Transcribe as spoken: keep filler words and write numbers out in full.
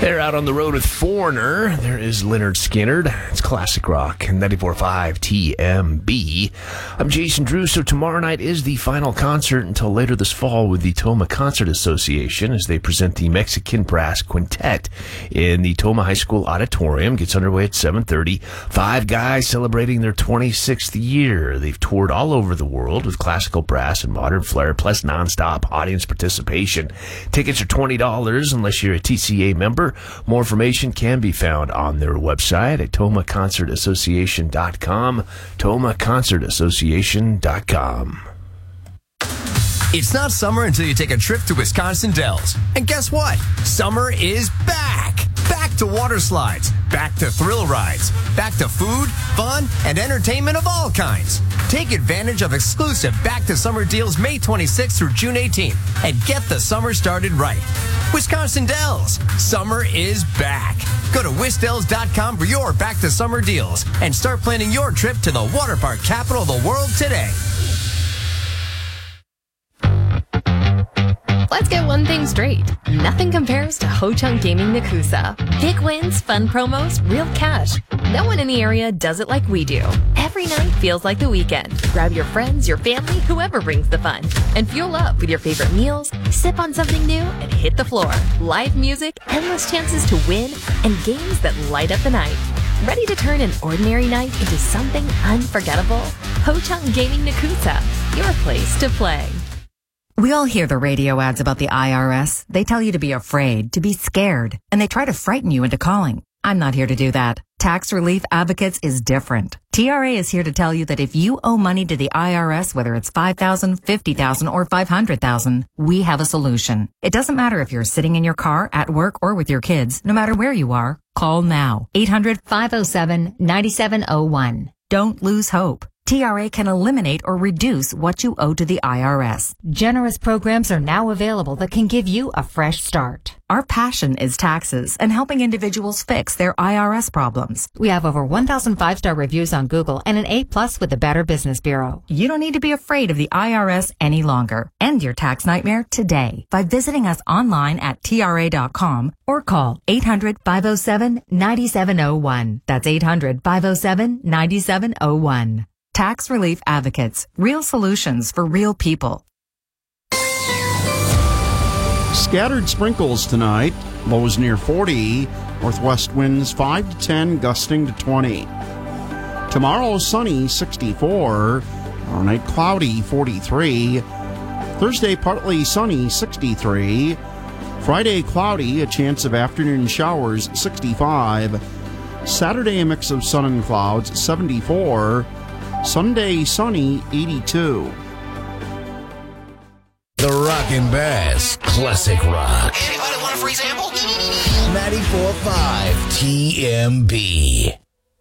They're out on the road with Foreigner. There is Leonard Skinner. It's classic rock, ninety-four point five T M B. I'm Jason Drew. So tomorrow night is the final concert until later this fall with the Toma Concert Association as they present the Mexican Brass Quintet in the Toma High School Auditorium. Gets underway at seven thirty. Five guys celebrating their twenty-sixth year. They've toured all over the world with classical brass and modern flair, plus nonstop audience participation. Tickets are twenty dollars unless you're a T C A member. More information can be found on their website at toma concert association dot com, toma concert association dot com. It's not summer until you take a trip to Wisconsin Dells. And guess what? Summer is back! Back to water slides, back to thrill rides, back to food, fun, and entertainment of all kinds. Take advantage of exclusive Back to Summer deals May twenty-sixth through June eighteenth and get the summer started right. Wisconsin Dells, summer is back. Go to wisdells dot com for your Back to Summer deals and start planning your trip to the water park capital of the world today. Let's get one thing straight. Nothing compares to Ho Chunk Gaming Nakusa. Big wins, fun promos, real cash. No one in the area does it like we do. Every night feels like the weekend. Grab your friends, your family, whoever brings the fun. And fuel up with your favorite meals, sip on something new, and hit the floor. Live music, endless chances to win, and games that light up the night. Ready to turn an ordinary night into something unforgettable? Ho Chunk Gaming Nakusa, your place to play. We all hear the radio ads about the I R S. They tell you to be afraid, to be scared, and they try to frighten you into calling. I'm not here to do that. Tax Relief Advocates is different. T R A is here to tell you that if you owe money to the I R S, whether it's five thousand dollars, fifty thousand dollars, or five hundred thousand dollars, we have a solution. It doesn't matter if you're sitting in your car, at work, or with your kids. No matter where you are, call now. eight hundred, five oh seven, nine seven oh one. Don't lose hope. T R A can eliminate or reduce what you owe to the I R S. Generous programs are now available that can give you a fresh start. Our passion is taxes and helping individuals fix their I R S problems. We have over one thousand five-star reviews on Google and an A plus with the Better Business Bureau. You don't need to be afraid of the I R S any longer. End your tax nightmare today by visiting us online at T R A dot com or call eight hundred, five oh seven, nine seven oh one. That's eight hundred, five oh seven, nine seven oh one. Tax Relief Advocates. Real solutions for real people. Scattered sprinkles tonight. Lows near forty. Northwest winds five to ten, gusting to twenty. Tomorrow, sunny, sixty-four. Tomorrow night, cloudy, forty-three. Thursday, partly sunny, sixty-three. Friday, cloudy, a chance of afternoon showers, sixty-five. Saturday, a mix of sun and clouds, seventy-four. Sunday, sunny, eighty-two. The Rockin' Bass Classic Rock. Anybody want a free sample? ninety-four point five T M B.